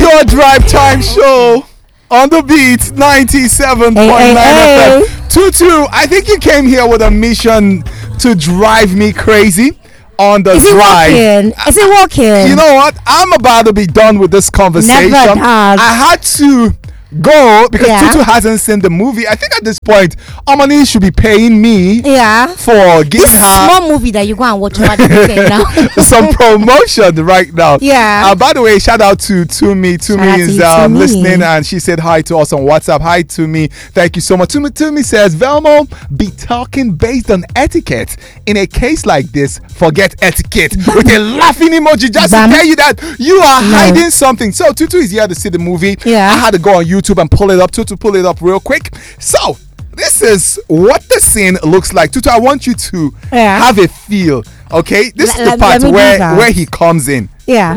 your drive time show on the beat 97.9 FM. Tutu, I think you came here with a mission to drive me crazy on the drive. Is it working? You know what? I'm about to be done with this conversation. Never does. I had to go because Tutu hasn't seen the movie. I think at this point Omani should be paying me for giving this her small movie that you go and watch over the weekend now. some promotion right now. By the way, shout out to Tumi. Tumi is listening and she said hi to us on WhatsApp. Hi Tumi, thank you so much. Tumi says Velmo, be talking based on etiquette. In a case like this, forget etiquette with a laughing emoji just to tell you that you are hiding something. So Tutu is here to see the movie. I had to go on YouTube and pull it up. Tutu, pull it up real quick. So this is what the scene looks like. Tutu, I want you to have a feel. Okay, this is the part where he comes in.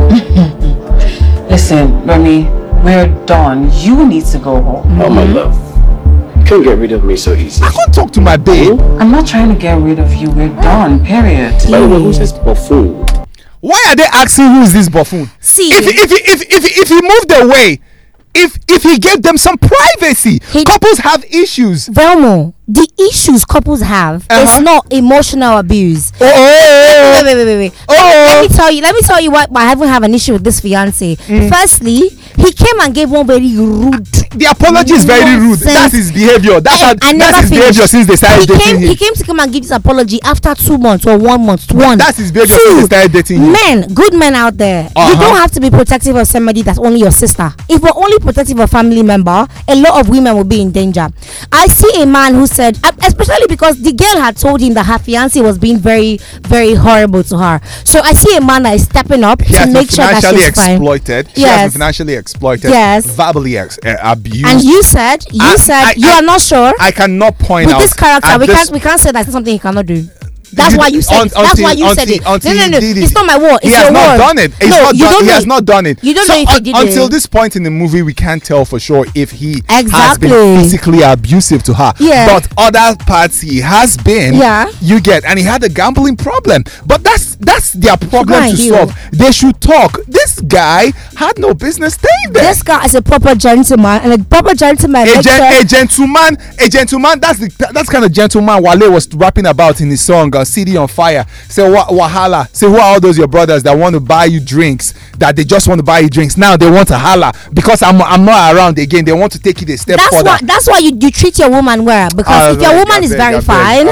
Listen, Remy, we're done. You need to go home. Oh my love, you can't get rid of me so easy. I can't talk to my babe. I'm not trying to get rid of you. We're done. Period. By the way, who's this buffoon? Why are they asking who is this buffoon? See, if he moved away, if he gave them some privacy, couples have issues. Velmo, the issues couples have is not emotional abuse. Wait. Let me tell you what I haven't have an issue with this fiance. Firstly, he came and gave one very rude. The apology is very rude. That's his behavior. That's his behavior since they started dating him. He came to come and give this apology after 2 months or 1 month. That's his behavior since they started dating him. Good men out there. You don't have to be protective of somebody that's only your sister. If we're only protective of a family member, a lot of women will be in danger. I see a man who said, especially because the girl had told him that her fiance was being very, very horrible to her. So I see a man that is stepping up to make sure that she's fine. She has been financially exploited. Verbally abused. And you said you are not sure. I cannot point with out this character. We can't say that's something he cannot do. That's why you said it. That's why you said it. No. It's not my word. It's your word. He has not done it. He has not done it. You don't know if he did it. Until this point in the movie, we can't tell for sure if he has been physically abusive to her. But other parts he has been. You get, and he had a gambling problem. But that's their problem to solve. They should talk. This guy had no business staying there. This guy is a proper gentleman, and a proper gentleman. A gentleman. That's kind of gentleman Wale was rapping about in his song. City on Fire. Say wahala. Say who are all those your brothers that want to buy you drinks, that they just want to buy you drinks now they want to holla because I'm not around again. They want to take it a step further. That's why you treat your woman well, because if your woman is very fine,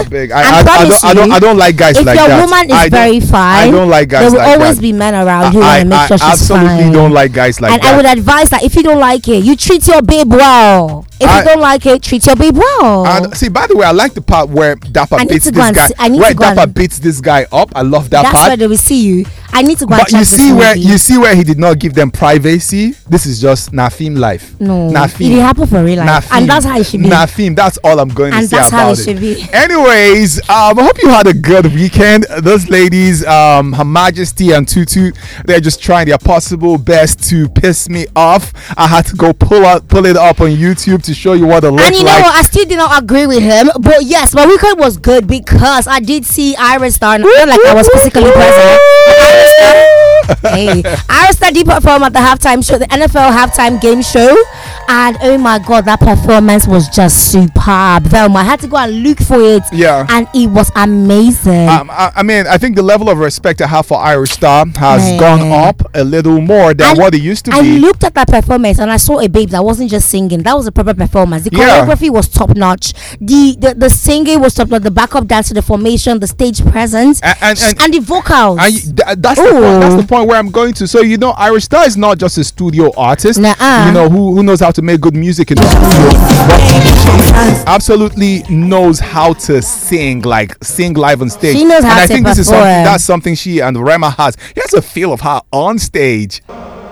I don't like guys like that. If your woman is very fine, I don't like guys like that. There will always be men around who want to make sure she's fine. I absolutely don't like guys like that. And I would advise that if you don't like it, you treat your babe well. If you don't like it, treat your babe well. And see, by the way, I like the part where Dapper beats this guy. Where Dapper beats this guy up. I love that part. That's where they will see you. I need to go and check this movie. You see where he did not give them privacy. This is just Nafim life. No, it happened for real life, and that's how it should be. Nafim, that's all I'm going to say about it. And that's how it should be. Anyways, I hope you had a good weekend. Those ladies, Her Majesty and Tutu, they're just trying their possible best to piss me off. I had to go pull it up on YouTube to show you what it looks like. And you know what? I still did not agree with him, but yes, my weekend was good because I did see Iris Star. Not like I was physically present. Iris Star did perform at the halftime show, the NFL halftime game show, and oh my god, that performance was just superb. Velma, I had to go and look for it, and it was amazing. I mean, I think the level of respect I have for Iris Star has gone up a little more than what it used to be. I looked at that performance and I saw a babe that wasn't just singing. That was a proper performance. The choreography was top notch. The singing was top notch. The backup dance, the formation, the stage presence, and the vocals. That's the point where I'm going to. So you know, Iris Star is not just a studio artist. You know who knows how to make good music in the studio, but she absolutely knows how to sing live on stage. She knows how to perform. That's something she and Rema has. He has a feel of her on stage.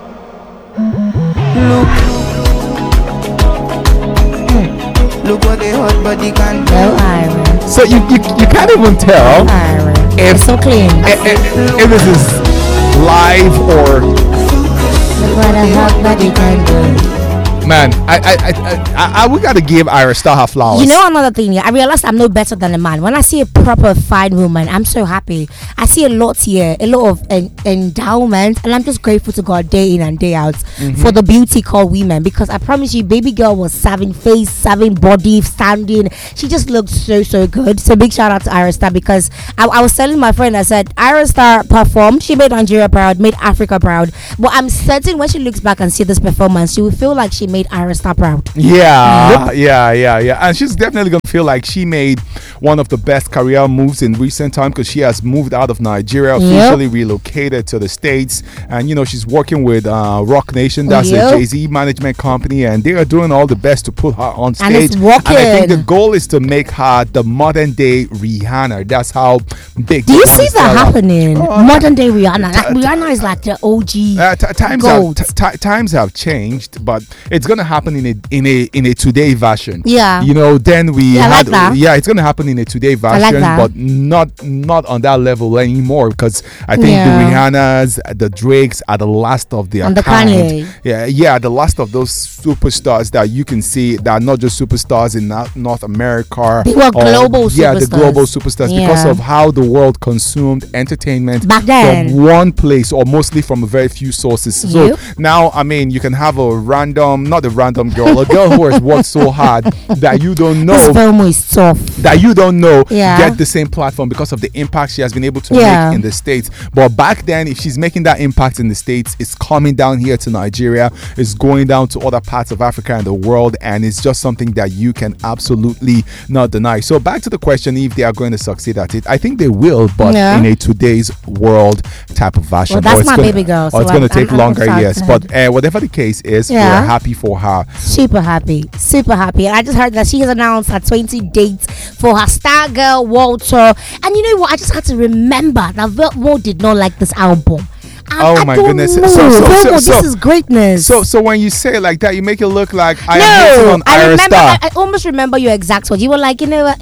Look what the hot body can do. Iris. So you can't even tell if so clean. If this is live or look what a hot body can do. Man, we gotta give Ira Star her flowers. You know another thing, I realized I'm no better than a man. When I see a proper fine woman, I'm so happy. I see a lot here, a lot of endowment, and I'm just grateful to God day in and day out for the beauty called women. Because I promise you, baby girl was serving face, serving body, standing. She just looked so good. So big shout out to Ira Star, because I was telling my friend, I said Ira Star performed. She made Nigeria proud, made Africa proud. But I'm certain when she looks back and see this performance, she will feel like she made Ira Star proud. Yeah. And she's definitely gonna feel like she made one of the best career moves in recent time, because she has moved out of Nigeria, officially relocated to the States, and she's working with Rock Nation, that's a Jay-Z management company, and they are doing all the best to put her on stage. And it's working. And I think the goal is to make her the modern day Rihanna. That's how big. Do you see that happening? Modern day Rihanna. Rihanna is like the OG. Times have changed, but it's gonna happen in a today version. Yeah. Then we like that. Yeah, it's gonna happen in a today version, but not on that level anymore, because I think the Rihannas, the Drakes are the last of their and the kind. Kanye. Yeah, the last of those superstars that you can see that are not just superstars in North America. They were global superstars. Yeah, the global superstars, because of how the world consumed entertainment back then from one place, or mostly from a very few sources. So now, I mean, you can have not a random girl, a girl who has worked so hard that you don't know. This film is tough. That you don't know get the same platform because of the impact she has been able to make in the States. But back then, if she's making that impact in the States, it's coming down here to Nigeria, it's going down to other parts of Africa and the world, and it's just something that you can absolutely not deny. So back to the question, if they are going to succeed at it, I think they will, but in a today's world type of version. Well, that's my baby girl. So it's going to take longer years. But whatever the case is, we're happy for her. Super happy. And I just heard that she has announced her 20 dates for her star girl World Tour. And you know what? I just had to remember that Velmo did not like this album. Oh my goodness! So this is greatness. So when you say it like that, you make it look like I am hating on Ira Star. I almost remember your exact words. You were like, it was.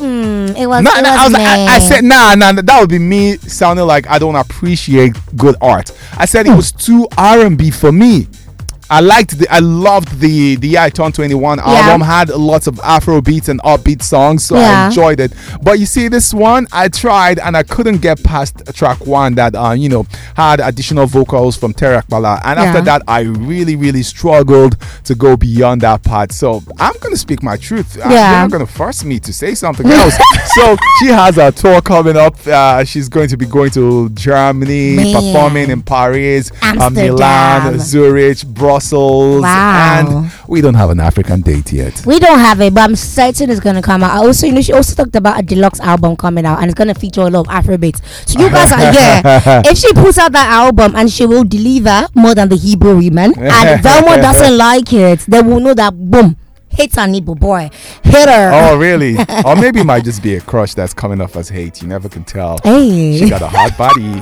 I said, nah. That would be me sounding like I don't appreciate good art. I said it was too R&B for me. I loved the I Turn 21 album. Had lots of Afro beats and upbeat songs, so I enjoyed it. But you see, this one I tried and I couldn't get past track one that had additional vocals from Terry Akpala, and after that I really struggled to go beyond that part. So I'm gonna speak my truth. You're not gonna force me to say something else. So she has a tour coming up. She's going to be going to Germany, performing in Paris, Milan, Zurich, Brussels. And we don't have an African date yet. We don't have it, but I'm certain it's gonna come out. Also, she also talked about a deluxe album coming out, and it's gonna feature a lot of Afrobeats. So you guys are if she puts out that album and she will deliver more than the Hebrew women, and Velmo doesn't like it, they will know that boom. Hate an Igbo boy. Hit her. Oh, really? Or maybe it might just be a crush that's coming off as hate. You never can tell. Hey. She got a hot body.